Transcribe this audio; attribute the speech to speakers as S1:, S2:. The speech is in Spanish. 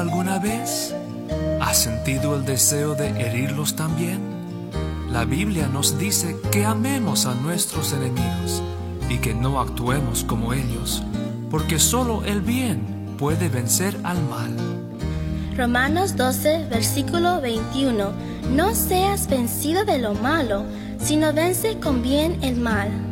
S1: alguna vez? ¿Has sentido el deseo de herirlos también? La Biblia nos dice que amemos a nuestros enemigos y que no actuemos como ellos, porque solo el bien puede vencer al mal.
S2: Romanos 12, versículo 21. No seas vencido de lo malo, sino vence con bien el mal.